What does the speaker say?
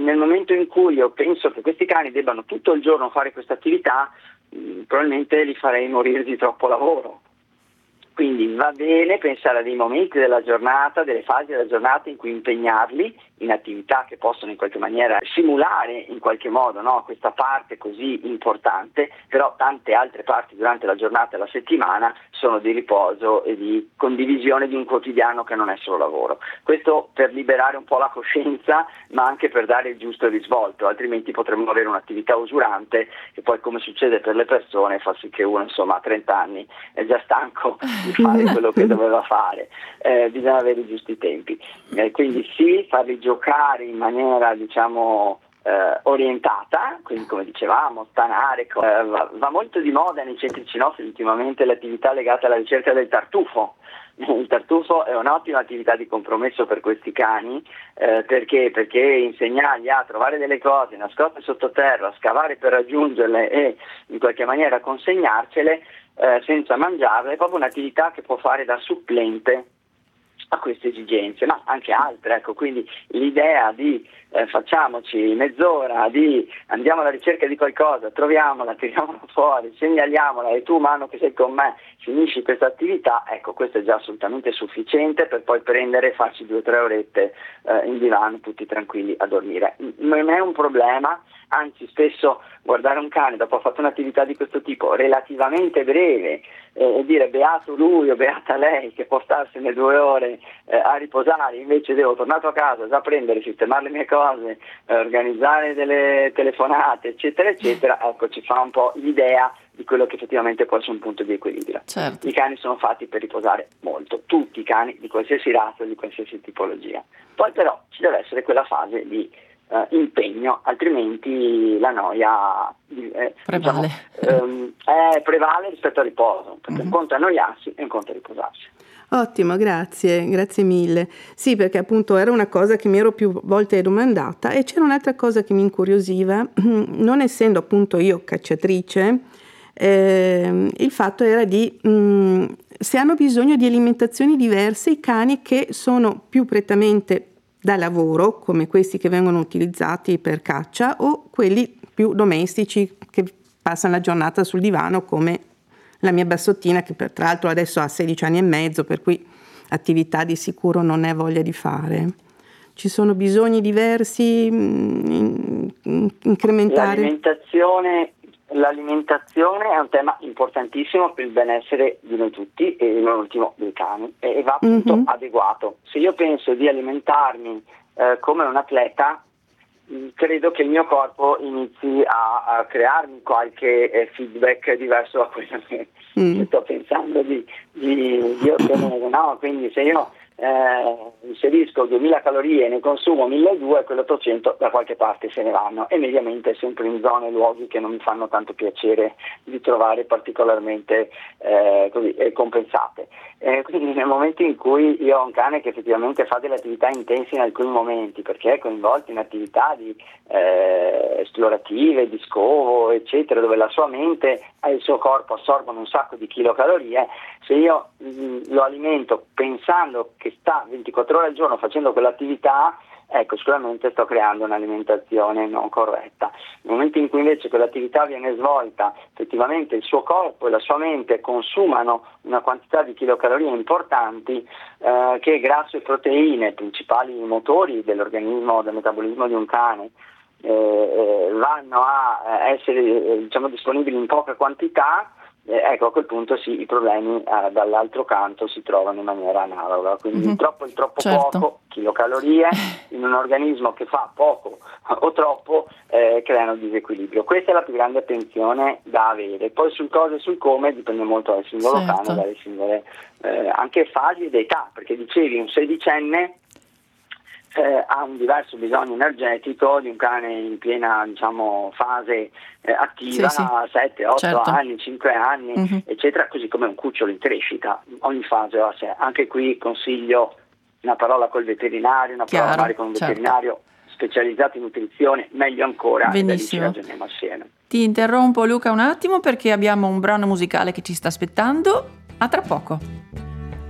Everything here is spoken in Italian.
nel momento in cui io penso che questi cani debbano tutto il giorno fare questa attività, probabilmente li farei morire di troppo lavoro. Quindi va bene pensare a dei momenti della giornata, delle fasi della giornata in cui impegnarli in attività che possono in qualche maniera simulare in qualche modo, no, questa parte così importante, però tante altre parti durante la giornata e la settimana sono di riposo e di condivisione di un quotidiano che non è solo lavoro. Questo per liberare un po' la coscienza, ma anche per dare il giusto risvolto, altrimenti potremmo avere un'attività usurante che poi, come succede per le persone, fa sì che uno insomma a 30 anni è già stanco di fare quello che doveva fare. Bisogna avere i giusti tempi, quindi sì, farli giocare in maniera orientata, quindi come dicevamo stanare, va molto di moda nei centri cinofili ultimamente l'attività legata alla ricerca del tartufo. Il tartufo è un'ottima attività di compromesso per questi cani, perché insegnargli a trovare delle cose nascoste sottoterra, scavare per raggiungerle e in qualche maniera consegnarcele senza mangiarle, è proprio un'attività che può fare da supplente a queste esigenze, ma anche altre. Ecco, quindi l'idea di facciamoci mezz'ora, di andiamo alla ricerca di qualcosa, troviamola, tiriamola fuori, segnaliamola e tu, umano che sei con me, finisci questa attività, ecco, questo è già assolutamente sufficiente per poi prendere e farci 2 o 3 orette in divano tutti tranquilli a dormire. Non è un problema, anzi spesso guardare un cane dopo aver fatto un'attività di questo tipo relativamente breve e dire beato lui o beata lei che può starsene 2 ore a riposare, invece devo tornato a casa già prendere, sistemare le mie cose, organizzare delle telefonate eccetera eccetera, ecco, ci fa un po' l'idea di quello che effettivamente può essere un punto di equilibrio. Certo. I cani sono fatti per riposare molto, tutti i cani di qualsiasi razza, di qualsiasi tipologia. Poi però ci deve essere quella fase di impegno, altrimenti la noia prevale. Prevale rispetto al riposo, perché un conto è annoiarsi e un conto è riposarsi. Ottimo, grazie mille. Sì, perché appunto era una cosa che mi ero più volte domandata e c'era un'altra cosa che mi incuriosiva, non essendo appunto io cacciatrice, il fatto era di se hanno bisogno di alimentazioni diverse i cani che sono più prettamente da lavoro, come questi che vengono utilizzati per caccia, o quelli più domestici che passano la giornata sul divano, come la mia bassottina, che tra l'altro adesso ha 16 anni e mezzo, per cui attività di sicuro non è voglia di fare. Ci sono bisogni diversi, incrementare. L'alimentazione è un tema importantissimo per il benessere di noi tutti e non ultimo dei cani, e va appunto adeguato. Se io penso di alimentarmi come un atleta, credo che il mio corpo inizi a crearmi qualche feedback diverso da quello che sto pensando di ottenere, no? Quindi se io inserisco 2000 calorie e ne consumo 1200, quell'800 da qualche parte se ne vanno, e mediamente sempre in zone e luoghi che non mi fanno tanto piacere di trovare particolarmente compensate. Quindi nel momento in cui io ho un cane che effettivamente fa delle attività intense in alcuni momenti, perché è coinvolto in attività esplorative, di scovo eccetera, dove la sua mente e il suo corpo assorbono un sacco di chilocalorie, se io lo alimento pensando che sta 24 ore al giorno facendo quell'attività, ecco, sicuramente sto creando un'alimentazione non corretta. Nel momento in cui invece quell'attività viene svolta, effettivamente il suo corpo e la sua mente consumano una quantità di chilocalorie importanti, che grasso e proteine, principali motori dell'organismo, del metabolismo di un cane, vanno a essere disponibili in poca quantità, ecco, a quel punto sì, i problemi dall'altro canto si trovano in maniera analoga, quindi il troppo certo. poco chilocalorie in un organismo che fa poco o troppo creano disequilibrio. Questa è la più grande attenzione da avere. Poi sul cosa e sul come dipende molto dal singolo cane, dalle singole anche fasi ed età, perché dicevi un sedicenne ha un diverso bisogno energetico di un cane in piena fase attiva, 7, 8 certo. anni, 5 anni eccetera, così come un cucciolo in crescita, ogni fase ha a sé. Anche qui consiglio una parola col veterinario, una parola magari con un veterinario specializzato in nutrizione, meglio ancora. Benissimo. E da lì ci ragioniamo assieme. Ti interrompo Luca un attimo perché abbiamo un brano musicale che ci sta aspettando. A tra poco.